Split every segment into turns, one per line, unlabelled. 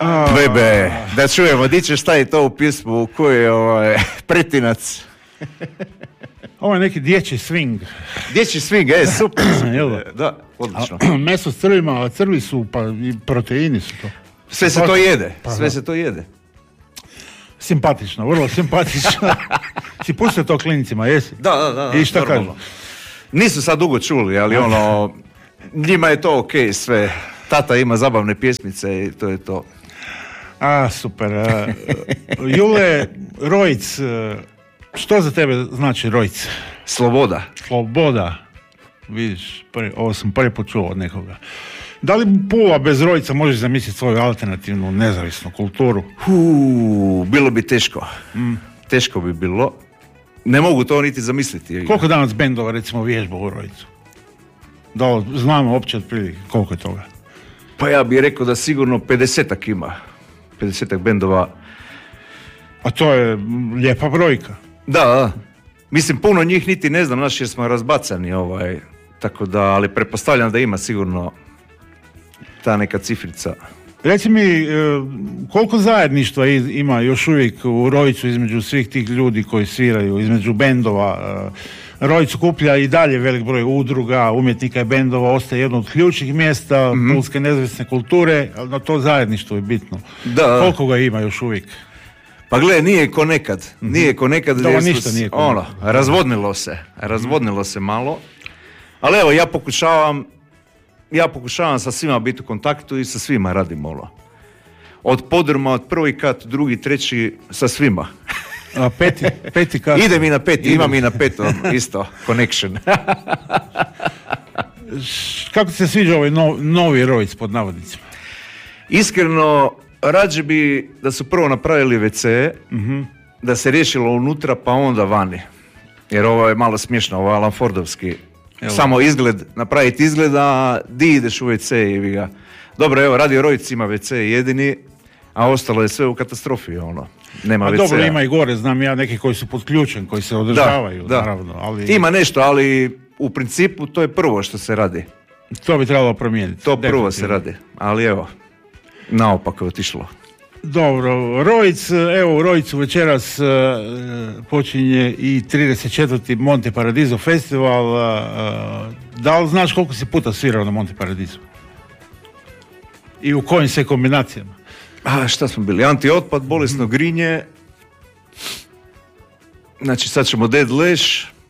Bebe, da čujemo, di ćeš staviti to u pismu, koji je pretinac?
Ovo je neki dječji swing.
Dječji swing, super. Da, odlično.
Meso s crvima, a crvi su, pa i proteini su to.
Sve se to jede, sve se to jede.
Simpatično, vrlo simpatično. Si pustio to klincima, jesi?
Da.
I šta kažu?
Nisu sad dugo čuli, ali njima je to okej sve. Tata ima zabavne pjesmice i to je to.
Super. Jule, Rojc, što za tebe znači Rojc?
Sloboda.
Vidiš, ovo sam prvi put čuo od nekoga. Da li Pula bez Rojca možeš zamisliti svoju alternativnu, nezavisnu kulturu?
Bilo bi teško. Teško bi bilo. Ne mogu to niti zamisliti.
Koliko danas bendova recimo vježba u Rojcu? Da znamo uopće otprilike koliko je toga?
Pa ja bih rekao da sigurno 50-ak ima. 50-ak bendova.
A to je lijepa brojka.
Da. Mislim, puno njih niti ne znam, jer smo razbacani, tako da, ali pretpostavljam da ima sigurno ta neka cifrica.
Reci mi, koliko zajedništva ima još uvijek u Rojcu između svih tih ljudi koji sviraju, između bendova? Rojc okuplja i dalje velik broj udruga, umjetnika i bendova, ostaje jedno od ključnih mjesta pulske nezavisne kulture, ali na to zajedništvo je bitno.
Da.
Koliko ga ima još uvijek?
Pa gle, nije ko nekad. Nije ko nekad.
Da, ništa nije ko nekad.
Razvodnilo se malo. Ali evo, ja pokušavam sa svima biti u kontaktu i sa svima radim od podruma, od prvi kat, drugi, treći, sa svima.
A peti kat?
Idem i na peti, imam i na petom isto, connection.
Kako ti se sviđa ovaj novi Rojc pod navodnicima?
Iskreno, rađe bi da su prvo napravili WC, da se riješilo unutra pa onda vani. Jer ovo je malo smiješno, ovo je Alan Fordovski. Samo napraviti izgled, a di ideš u WC i vi ga. Dobro, evo, Radio Rojc ima WC jedini, a ostalo je sve u katastrofi, nema WC-a.
Dobro, ima i gore, znam ja neki koji su podključeni, koji se održavaju, naravno. Ali...
Ima nešto, ali u principu to je prvo što se radi.
To bi trebalo promijeniti.
To prvo se radi, ali evo, naopako je otišlo.
Dobro, Rojc, evo u Rojcu večeras počinje i 34. Monte Paradiso festival. Da li znaš koliko si puta svirao na Monte Paradiso? I u kojim se kombinacijama?
Šta smo bili? Antiotpad, bolesno grinje. Znači sad ćemo Dead Lash.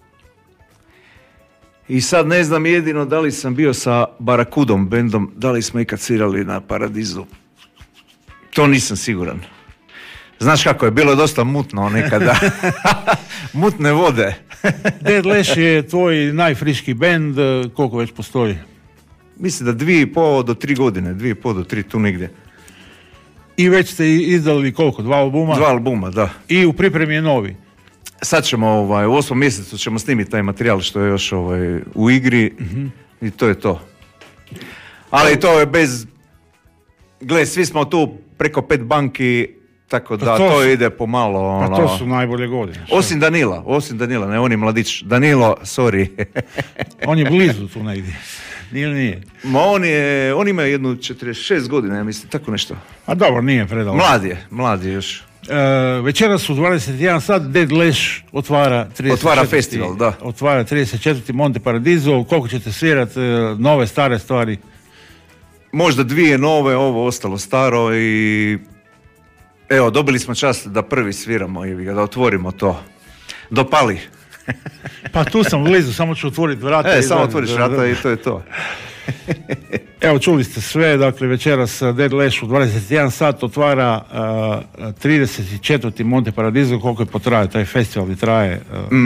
I sad ne znam jedino da li sam bio sa Barakudom bendom, da li smo ikad svirali na Paradizu. To nisam siguran. Znaš kako je, bilo je dosta mutno nekada. Mutne vode.
Dead Lash je tvoj najfriški bend, koliko već postoji?
Mislim da 2,5 do 3 godine, 2,5 do 3, tu negdje.
I već ste izdali koliko, 2 albuma?
2 albuma, da.
I u pripremi je novi?
Sad ćemo, u 8. mjesecu ćemo snimiti taj materijal što je još u igri i to je to. Ali to je bez... Gle, svi smo tu preko 5 banki, tako da to ide pomalo.
Pa to su najbolje godine.
Osim Danila, ne, on je mladić. Danilo, sorry.
On je blizu tu negdje. Nije?
Ma on ima jednu 46 godina, ja mislim, tako nešto.
A dobro, nije predalo.
Mlad je još.
Večeras u 21 sat Dead Lash otvara
festival, da.
Otvara 34. Monte Paradiso. Koliko ćete svirati nove, stare stvari?
Možda 2 nove, ovo ostalo staro i evo, dobili smo čast da prvi sviramo i da otvorimo to. Dopali.
Pa tu sam blizu, samo ću otvoriti vrata.
Samo otvoriš vrata i to je to.
Evo, čuli ste sve, dakle večeras Dead Lash u 21 sat otvara 34. Monte Paradiso, koliko je potraje taj festival i traje.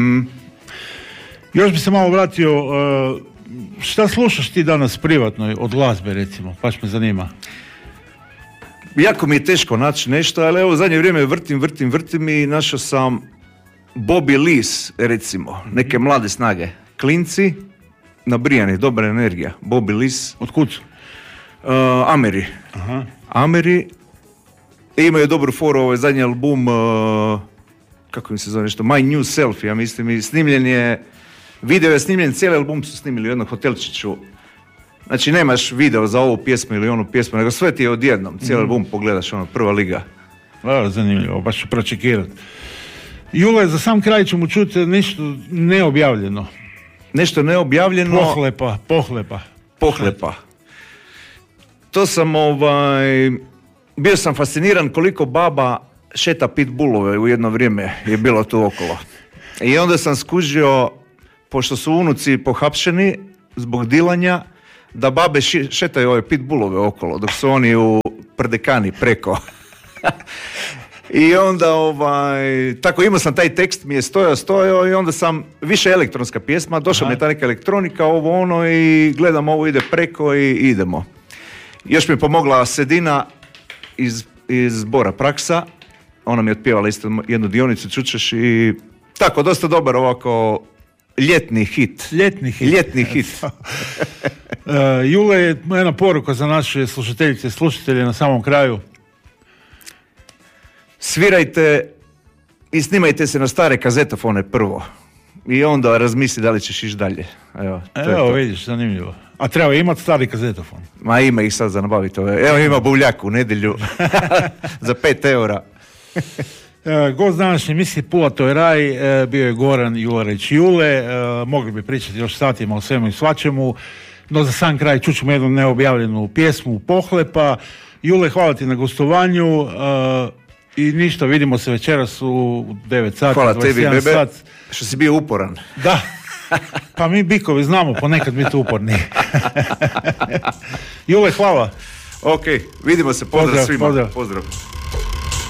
Još bi se malo vratio, šta slušaš ti danas privatno od glazbe recimo, baš me zanima.
Jako mi je teško naći nešto, ali evo u zadnje vrijeme vrtim i našao sam Bobby Lees, recimo, neke mlade snage, klinci, nabrijani, dobra energija. Bobby Lees.
Otkud su?
Ameri.
Aha.
Ameri. Imaju dobru foru, ovaj zadnji album, kako im se zove nešto, My New Self, ja mislim, i snimljen je, video je snimljen, cijeli album su snimili u jednom hotelčiću Znači nemaš video za ovu pjesmu ili onu pjesmu, nego sve ti je odjednom, cijeli album pogledaš, prva liga.
Zanimljivo, baš ću pročekirati. Jule, za sam kraj ćemo čuti nešto neobjavljeno.
Nešto neobjavljeno... Pohlepa. To sam bio sam fasciniran koliko baba šeta pitbullove u jedno vrijeme je bilo tu okolo. I onda sam skužio, pošto su unuci pohapšeni zbog dilanja, da babe šetaju ove pitbullove okolo, dok su oni u prdekani preko. I onda tako imao sam taj tekst, mi je stojao i onda sam, više elektronska pjesma, došla mi je ta neka elektronika, ovo ono i gledam ovo ide preko i idemo. Još mi je pomogla Sedina iz Zbora Praksa, ona mi je otpjevala isto jednu dionicu, čučeš i tako, dosta dobar ovako ljetni hit.
Jule, jedna poruka za naše slušateljice i slušatelje na samom kraju.
Svirajte i snimajte se na stare kazetofone prvo. I onda razmisli da li ćeš ići dalje.
Evo vidiš, zanimljivo. A treba imati stari kazetofon.
Ma ima ih sad za nabaviti ove. Evo ima buvljak u nedjelju za 5 eura.
Gost današnje emisije Pula to je raj, bio je Goran Jularić Jule. Mogli bi pričati još satima o svemu i svačemu, no za sam kraj čućemo jednu neobjavljenu pjesmu Pohlepa. Jule, hvala ti na gostovanju. I ništa, vidimo se večeras u 9 sati.
Hvala tebi, bebe, što si bio uporan.
Da, pa mi bikovi znamo ponekad biti uporni. Jule, hvala.
Ok, vidimo se, pozdrav svima. Pozdrav.